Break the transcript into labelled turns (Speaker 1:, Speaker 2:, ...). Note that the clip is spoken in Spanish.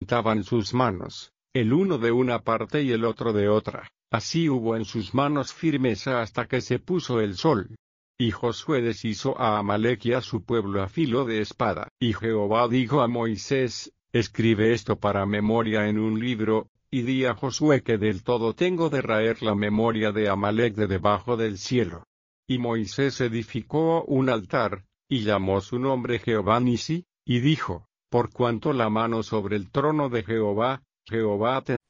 Speaker 1: levantaban sus manos, el uno de una parte y el otro de otra, así hubo en sus manos firmeza hasta que se puso el sol. Y Josué deshizo a Amalec y a su pueblo a filo de espada. Y Jehová dijo a Moisés: escribe esto para memoria en un libro, y di a Josué que del todo tengo de raer la memoria de Amalec de debajo del cielo. Y Moisés edificó un altar, y llamó su nombre Jehová Nisi, y dijo: por cuanto la mano sobre el trono de Jehová, Jehová